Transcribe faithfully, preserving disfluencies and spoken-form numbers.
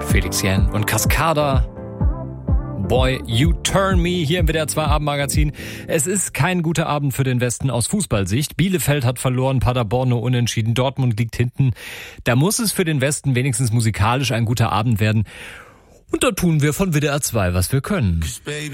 Felix Jähn und Cascada. Boy, You Turn Me hier im W D R zwei Abendmagazin. Es ist kein guter Abend für den Westen aus Fußballsicht. Bielefeld hat verloren, Paderborn nur unentschieden, Dortmund liegt hinten. Da muss es für den Westen wenigstens musikalisch ein guter Abend werden. Und da tun wir von W D R zwei, was wir können.